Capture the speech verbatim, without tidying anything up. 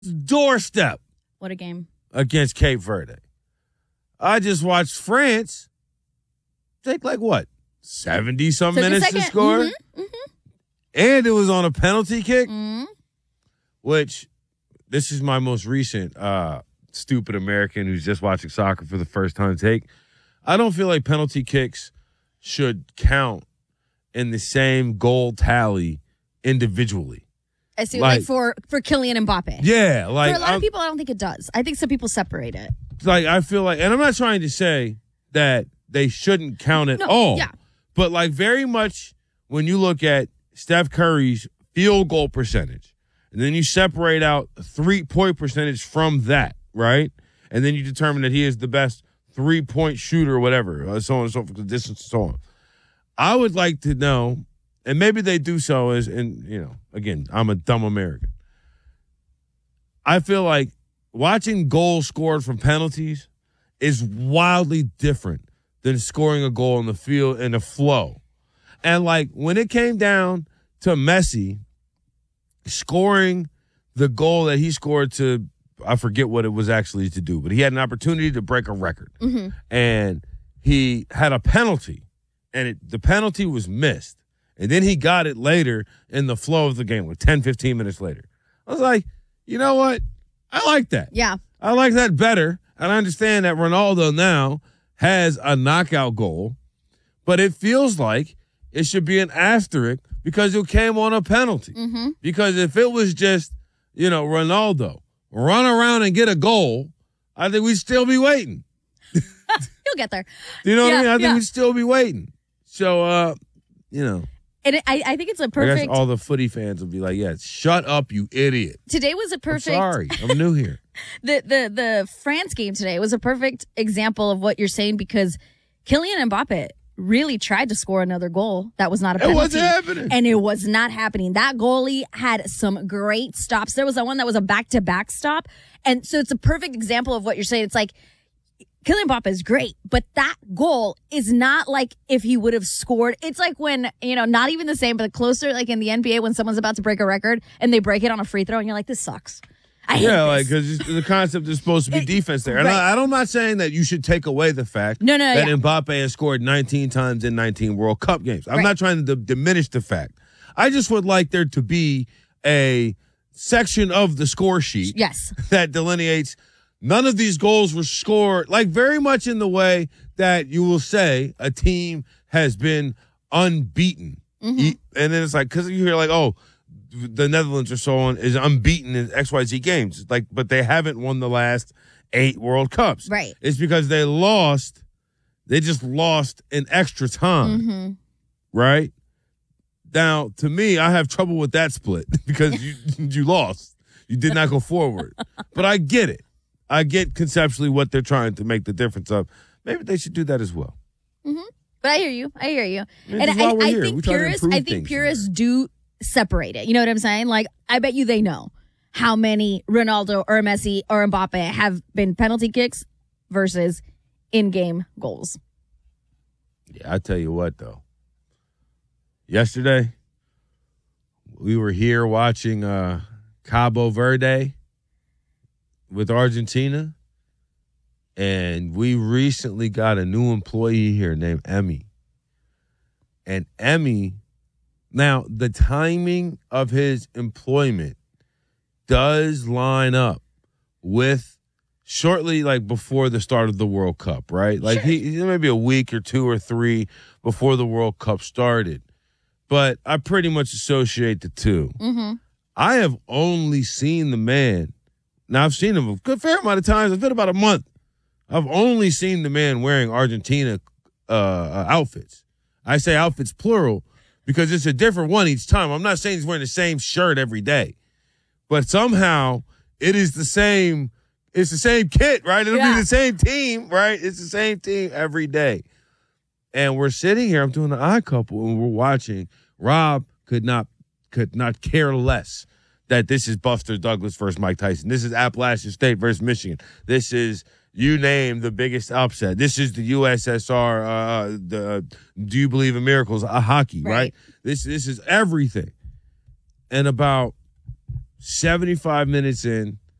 doorstep. What a game. Against Cape Verde. I just watched France take like what? seventy-some minutes to score? Mm-hmm, mm-hmm. And it was on a penalty kick, mm-hmm. which this is my most recent uh, stupid American who's just watching soccer for the first time take. I don't feel like penalty kicks should count in the same goal tally individually. I see, like, like for, for Kylian Mbappe. Yeah. like For a lot I'm, of people, I don't think it does. I think some people separate it. Like, I feel like, and I'm not trying to say that they shouldn't count at no, all. Yeah. But, like, very much when you look at Steph Curry's field goal percentage, and then you separate out three-point percentage from that, right? And then you determine that he is the best three-point shooter or whatever, uh, so on and so forth, distance and so on. I would like to know, and maybe they do so as, and, you know, again, I'm a dumb American. I feel like watching goals scored from penalties is wildly different than scoring a goal in the field in the flow. And, like, when it came down to Messi scoring the goal that he scored to, I forget what it was actually to do, but he had an opportunity to break a record. Mm-hmm. And he had a penalty, and it, the penalty was missed. And then he got it later in the flow of the game, like ten, fifteen minutes later. I was like, you know what? I like that. Yeah. I like that better. And I understand that Ronaldo now has a knockout goal, but it feels like it should be an asterisk because it came on a penalty. Mm-hmm. Because if it was just, you know, Ronaldo, run around and get a goal, I think we'd still be waiting. You'll get there. You know yeah, what I mean? I think yeah. we'd still be waiting. So, uh, you know. And it, I, I think it's a I perfect. guess all the footy fans will be like, yeah, shut up, you idiot. Today was a perfect. I'm sorry. I'm new here. the, the, the France game today was a perfect example of what you're saying because Kylian Mbappe really tried to score another goal. That was not a penalty. It wasn't happening. And it was not happening. That goalie had some great stops. There was a one that was a back-to-back stop. And so it's a perfect example of what you're saying. It's like, Kylian Mbappe is great, but that goal is not like if he would have scored. It's like when, you know, not even the same, but closer, like in the N B A when someone's about to break a record and they break it on a free throw and you're like, this sucks. I hate yeah, this. like, because the concept is supposed to be It- defense there. And right. I, I'm not saying that you should take away the fact No, no, that yeah. Mbappe has scored nineteen times in nineteen World Cup games. I'm Right. not trying to d- diminish the fact. I just would like there to be a section of the score sheet Yes. that delineates none of these goals were scored, like very much in the way that you will say a team has been unbeaten. Mm-hmm. E- And then it's like, because you hear like, oh, the Netherlands or so on is unbeaten in X Y Z games. Like, but they haven't won the last eight World Cups. Right. It's because they lost, they just lost in extra time. Mm-hmm. Right? Now, to me, I have trouble with that split because you you lost. You did not go forward. But I get it. I get conceptually what they're trying to make the difference of. Maybe they should do that as well. Mm-hmm. But I hear you. I hear you. Maybe And that's I, why we're I here. We think try to purists, improve I think things purists do separate it. You know what I'm saying? Like, I bet you they know how many Ronaldo or Messi or Mbappe have been penalty kicks versus in-game goals. Yeah, I tell you what, though. Yesterday, we were here watching uh, Cabo Verde with Argentina, and we recently got a new employee here named Emmy. And Emmy, now the timing of his employment does line up with shortly, like before the start of the World Cup, right? Like Sure. he maybe a week or two or three before the World Cup started. But I pretty much associate the two. Mm-hmm. I have only seen the man. Now, I've seen him a good fair amount of times. It's been about a month. I've only seen the man wearing Argentina uh, outfits. I say outfits plural because it's a different one each time. I'm not saying he's wearing the same shirt every day. But somehow it is the same. It's the same kit, right? It'll Yeah. be the same team, right? It's the same team every day. And we're sitting here. I'm doing the odd couple, and we're watching. Rob could not could not care less that this is Buster Douglas versus Mike Tyson. This is Appalachian State versus Michigan. This is, you name the biggest upset. This is the U S S R. Uh, the Do You Believe in Miracles? Uh, hockey, right. Right. This this is everything. And about seventy-five minutes in,